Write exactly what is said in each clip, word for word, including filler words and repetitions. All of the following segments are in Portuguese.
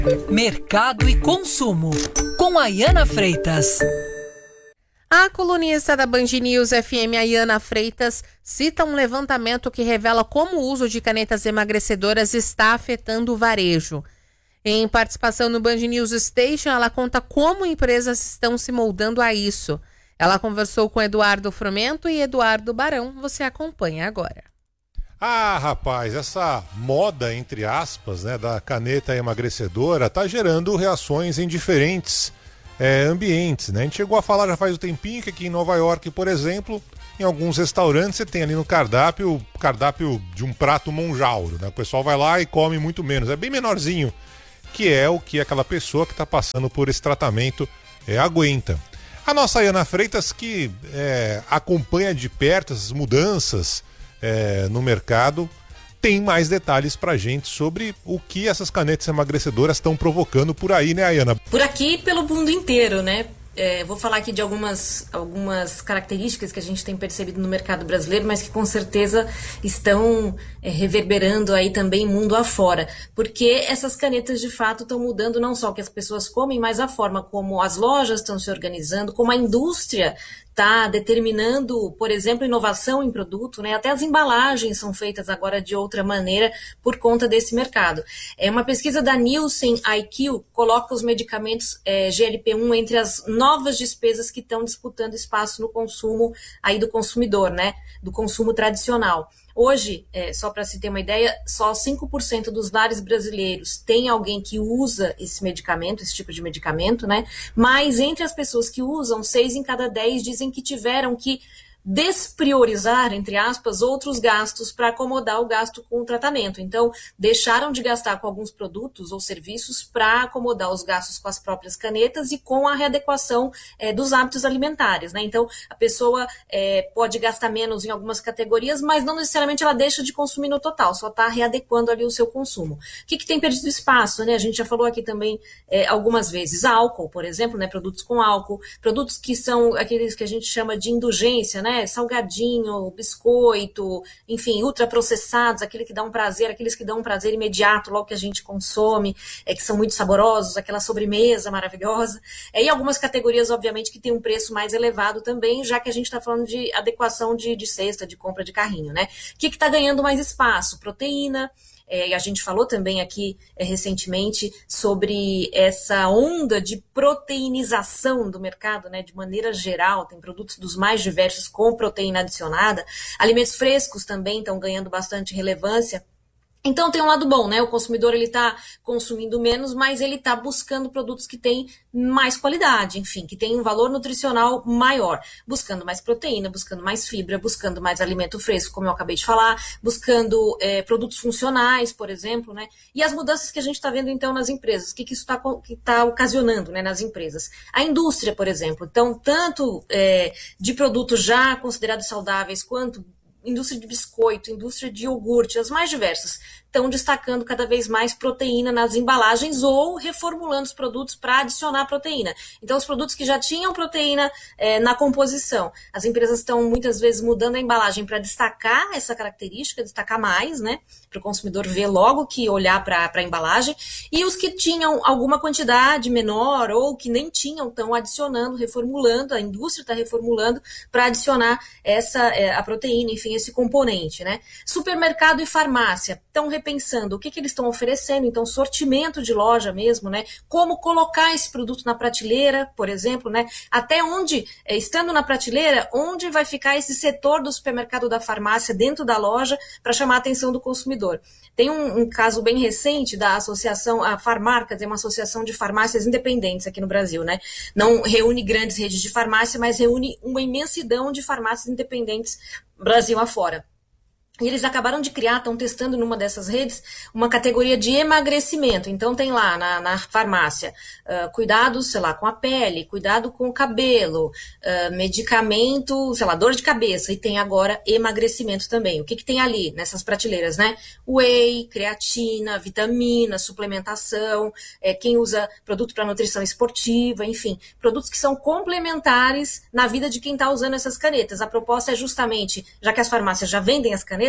Mercado e consumo, com Ayana Freitas. A colunista da Band News F M, Ayana Freitas, cita um levantamento que revela como o uso de canetas emagrecedoras está afetando o varejo. Em participação no Band News Station, ela conta como empresas estão se moldando a isso. Ela conversou com Eduardo Frumento e Eduardo Barão. Você acompanha agora. Ah, rapaz, essa moda, entre aspas, né, da caneta emagrecedora está gerando reações em diferentes é, ambientes, né? A gente chegou a falar já faz um tempinho que aqui em Nova York, por exemplo, em alguns restaurantes você tem ali no cardápio, cardápio de um prato monjauro, né? O pessoal vai lá e come muito menos, é bem menorzinho, que é o que aquela pessoa que está passando por esse tratamento é, aguenta. A nossa Ayana Freitas, que é, acompanha de perto essas mudanças É, no mercado, tem mais detalhes pra gente sobre o que essas canetas emagrecedoras estão provocando por aí, né, Ayana? Por aqui e pelo mundo inteiro, né? É, vou falar aqui de algumas, algumas características que a gente tem percebido no mercado brasileiro, mas que com certeza estão é, reverberando aí também mundo afora. Porque essas canetas de fato estão mudando não só o que as pessoas comem, mas a forma como as lojas estão se organizando, como a indústria está determinando, por exemplo, inovação em produto, né? Até as embalagens são feitas agora de outra maneira por conta desse mercado. É uma pesquisa da Nielsen I Q coloca os medicamentos é, G L P um entre as novas despesas que estão disputando espaço no consumo aí do consumidor, né? Do consumo tradicional. Hoje, é, só para se ter uma ideia, só cinco por cento dos lares brasileiros tem alguém que usa esse medicamento, esse tipo de medicamento, né? Mas entre as pessoas que usam, seis em cada dez dizem que tiveram que despriorizar, entre aspas, outros gastos para acomodar o gasto com o tratamento. Então, deixaram de gastar com alguns produtos ou serviços para acomodar os gastos com as próprias canetas e com a readequação é, dos hábitos alimentares, né? Então, a pessoa é, pode gastar menos em algumas categorias, mas não necessariamente ela deixa de consumir no total, só está readequando ali o seu consumo. O que, que tem perdido espaço, né? A gente já falou aqui também é, algumas vezes, álcool, por exemplo, né? Produtos com álcool, produtos que são aqueles que a gente chama de indulgência, né? Salgadinho, biscoito, enfim, ultraprocessados, aquele que dá um prazer, aqueles que dão um prazer imediato logo que a gente consome, é, que são muito saborosos, aquela sobremesa maravilhosa. É, e algumas categorias, obviamente, que tem um preço mais elevado também, já que a gente está falando de adequação de, de cesta, de compra de carrinho, né? O que está ganhando mais espaço? Proteína. É, e a gente falou também aqui é, recentemente sobre essa onda de proteinização do mercado, né, de maneira geral, tem produtos dos mais diversos com proteína adicionada. Alimentos frescos também estão ganhando bastante relevância. Então tem um lado bom, né? O consumidor ele está consumindo menos, mas ele está buscando produtos que têm mais qualidade, enfim, que têm um valor nutricional maior, buscando mais proteína, buscando mais fibra, buscando mais alimento fresco, como eu acabei de falar, buscando é, produtos funcionais, por exemplo, né? E as mudanças que a gente está vendo então nas empresas, o que, que isso está que tá ocasionando, né, nas empresas? A indústria, por exemplo, então tanto é, de produtos já considerados saudáveis quanto indústria de biscoito, indústria de iogurte, as mais diversas, estão destacando cada vez mais proteína nas embalagens ou reformulando os produtos para adicionar proteína. Então, os produtos que já tinham proteína é, na composição, as empresas estão muitas vezes mudando a embalagem para destacar essa característica, destacar mais, né? Para o consumidor ver logo que olhar para a embalagem. E os que tinham alguma quantidade menor ou que nem tinham, estão adicionando, reformulando, a indústria está reformulando para adicionar essa, é, a proteína, enfim, esse componente, né? Supermercado e farmácia estão repensando o que, que eles estão oferecendo, então sortimento de loja mesmo, né? Como colocar esse produto na prateleira, por exemplo, né? Até onde, estando na prateleira, onde vai ficar esse setor do supermercado da farmácia dentro da loja para chamar a atenção do consumidor. Tem um, um caso bem recente da associação, a Farmarcas, é uma associação de farmácias independentes aqui no Brasil, né? Não reúne grandes redes de farmácia, mas reúne uma imensidão de farmácias independentes Brasil afora. E eles acabaram de criar, estão testando numa dessas redes, uma categoria de emagrecimento. Então tem lá na, na farmácia, uh, cuidado, sei lá, com a pele, cuidado com o cabelo, uh, medicamento, sei lá, dor de cabeça. E tem agora emagrecimento também. O que, que tem ali nessas prateleiras, né? Whey, creatina, vitamina, suplementação, é, quem usa produto para nutrição esportiva, enfim, produtos que são complementares na vida de quem está usando essas canetas. A proposta é justamente, já que as farmácias já vendem as canetas,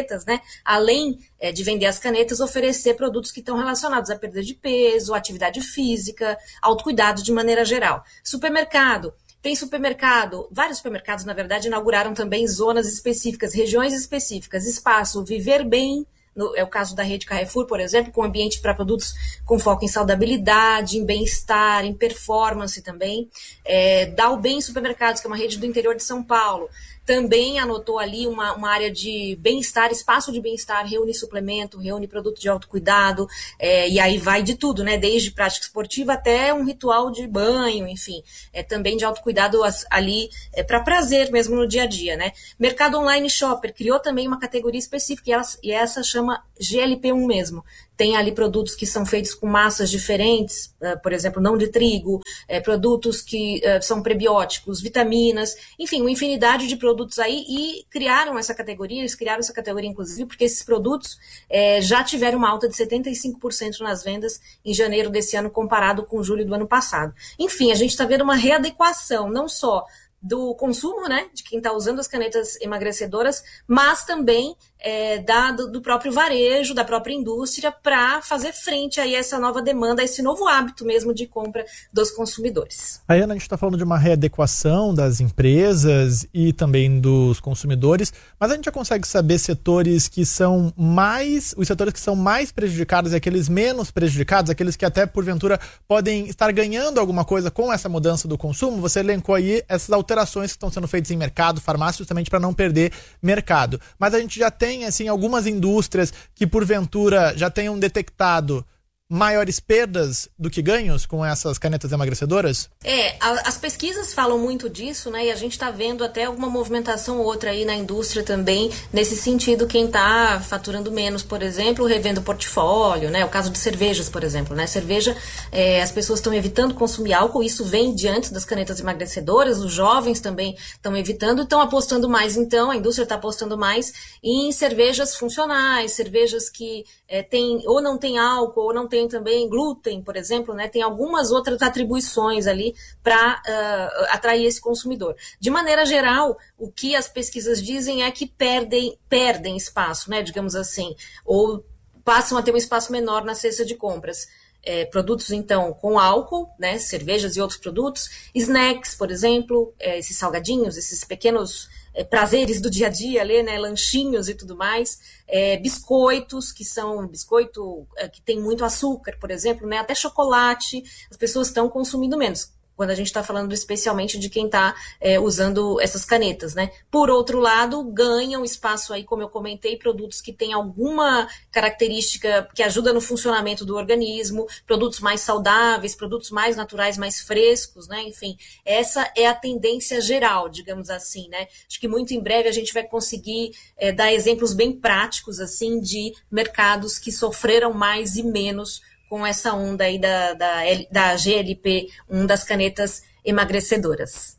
canetas, né? Além é, de vender as canetas, oferecer produtos que estão relacionados à perda de peso, atividade física, autocuidado de maneira geral. Supermercado. Tem supermercado, vários supermercados, na verdade, inauguraram também zonas específicas, regiões específicas, espaço Viver Bem, no, é o caso da rede Carrefour, por exemplo, com ambiente para produtos com foco em saudabilidade, em bem-estar, em performance também. É, Dá o Bem Supermercados, que é uma rede do interior de São Paulo, também anotou ali uma, uma área de bem-estar, espaço de bem-estar, reúne suplemento, reúne produto de autocuidado, é, e aí vai de tudo, né? Desde prática esportiva até um ritual de banho, enfim, é, também de autocuidado ali é, para prazer mesmo no dia a dia, né? Mercado Online Shopper criou também uma categoria específica e, ela, e essa chama G L P um mesmo. Tem ali produtos que são feitos com massas diferentes, uh, por exemplo, não de trigo, é, produtos que uh, são prebióticos, vitaminas, enfim, uma infinidade de produtos aí, e criaram essa categoria, eles criaram essa categoria inclusive porque esses produtos é, já tiveram uma alta de setenta e cinco por cento nas vendas em janeiro desse ano comparado com julho do ano passado. Enfim, a gente está vendo uma readequação, não só do consumo, né, de quem está usando as canetas emagrecedoras, mas também é, da, do, do próprio varejo, da própria indústria, para fazer frente a essa nova demanda, a esse novo hábito mesmo de compra dos consumidores. Aí, Ana, a gente está falando de uma readequação das empresas e também dos consumidores, mas a gente já consegue saber setores que são mais, os setores que são mais prejudicados e aqueles menos prejudicados, aqueles que até porventura podem estar ganhando alguma coisa com essa mudança do consumo? Você elencou aí essas alterações alterações que estão sendo feitas em mercado, farmácia, justamente para não perder mercado. Mas a gente já tem, assim, algumas indústrias que, porventura, já tenham detectado maiores perdas do que ganhos com essas canetas emagrecedoras? É, a, as pesquisas falam muito disso, né? E a gente está vendo até alguma movimentação ou outra aí na indústria também, nesse sentido, quem está faturando menos, por exemplo, revendo portfólio, né? O caso de cervejas, por exemplo, né? Cerveja, é, as pessoas estão evitando consumir álcool, isso vem diante das canetas emagrecedoras, os jovens também estão evitando, estão apostando mais, então, a indústria está apostando mais em cervejas funcionais, cervejas que é, tem, ou não tem álcool, ou não tem também glúten, por exemplo, né? Tem algumas outras atribuições ali para uh, atrair esse consumidor. De maneira geral, o que as pesquisas dizem é que perdem, perdem espaço, né? Digamos assim, ou passam a ter um espaço menor na cesta de compras. É, produtos, então, com álcool, né? Cervejas e outros produtos, snacks, por exemplo, é, esses salgadinhos, esses pequenos é, prazeres do dia a dia ali, né? Lanchinhos e tudo mais, é, biscoitos, que são biscoito é, que tem muito açúcar, por exemplo, né? Até chocolate, as pessoas estão consumindo menos, quando a gente está falando especialmente de quem está é, usando essas canetas, né? Por outro lado, ganham espaço aí, como eu comentei, produtos que têm alguma característica que ajuda no funcionamento do organismo, produtos mais saudáveis, produtos mais naturais, mais frescos, né? Enfim, essa é a tendência geral, digamos assim, né? Acho que muito em breve a gente vai conseguir é, dar exemplos bem práticos, assim, de mercados que sofreram mais e menos com essa onda aí da, da, da G L P, um das canetas emagrecedoras.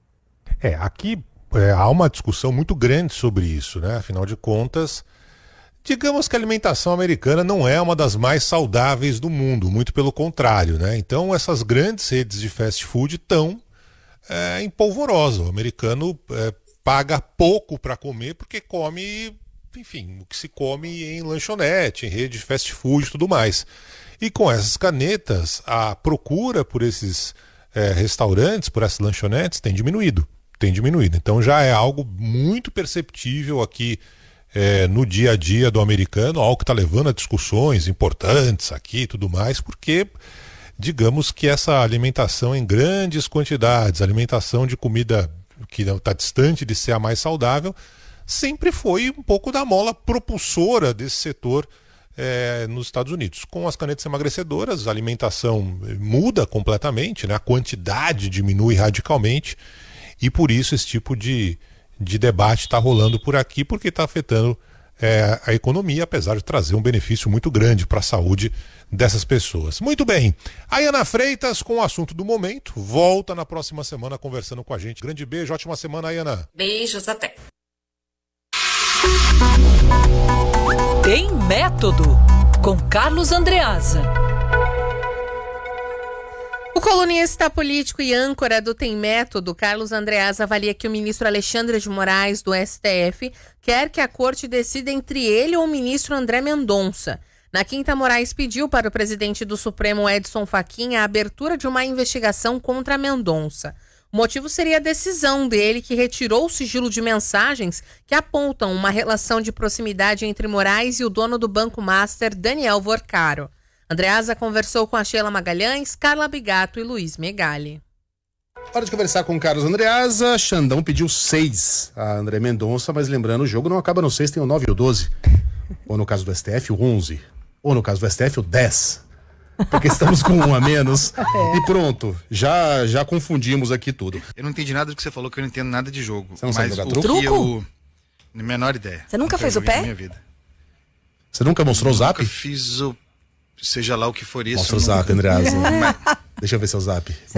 É, aqui é, há uma discussão muito grande sobre isso, né? Afinal de contas, digamos que a alimentação americana não é uma das mais saudáveis do mundo, muito pelo contrário, né? Então essas grandes redes de fast food estão é, em polvorosa. O americano é, paga pouco para comer porque come, enfim, o que se come em lanchonete, em rede de fast food e tudo mais. E com essas canetas, a procura por esses é, restaurantes, por essas lanchonetes, tem diminuído. Tem diminuído. Então já é algo muito perceptível aqui é, no dia a dia do americano, algo que está levando a discussões importantes aqui e tudo mais, porque digamos que essa alimentação em grandes quantidades, alimentação de comida que está distante de ser a mais saudável, sempre foi um pouco da mola propulsora desse setor É, nos Estados Unidos. Com as canetas emagrecedoras, a alimentação muda completamente, né? A quantidade diminui radicalmente e por isso esse tipo de, de debate está rolando por aqui, porque está afetando é, a economia, apesar de trazer um benefício muito grande para a saúde dessas pessoas. Muito bem, a Ana Freitas com o assunto do momento, volta na próxima semana conversando com a gente. Grande beijo, ótima semana aí, Ana. Beijos, até. Tem Método, com Carlos Andreasa. O colunista político e âncora do Tem Método, Carlos Andreas, avalia que o ministro Alexandre de Moraes, do S T F, quer que a corte decida entre ele ou o ministro André Mendonça. Na quinta, Moraes pediu para o presidente do Supremo, Edson Fachin, a abertura de uma investigação contra Mendonça. O motivo seria a decisão dele, que retirou o sigilo de mensagens que apontam uma relação de proximidade entre Moraes e o dono do Banco Master, Daniel Vorcaro. Andreasa conversou com a Sheila Magalhães, Carla Bigato e Luiz Megali. Hora de conversar com o Carlos Andreasa. Xandão pediu seis a André Mendonça, mas lembrando, o jogo não acaba no seis, tem o nove e o doze. Ou no caso do S T F, o onze. Ou no caso do S T F, o dez. Porque estamos com um a menos. E pronto, já, já confundimos aqui tudo. Eu não entendi nada do que você falou, que eu não entendo nada de jogo. Você não sabe mas jogar o truco? que eu... Menor ideia. Você nunca fez o pé? Na minha vida. Você nunca mostrou o zap? Nunca fiz o... Seja lá o que for isso. Mostra o zap, nunca... Andreasa. Deixa eu ver seu zap.